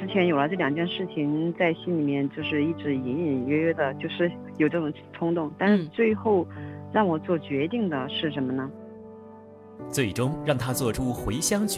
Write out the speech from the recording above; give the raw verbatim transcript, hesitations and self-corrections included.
之前有了这两件事情，在心里面就是一直隐隐约约的，就是有这种冲动，但是最后让我做决定的是什么呢？ 最终让他做出回乡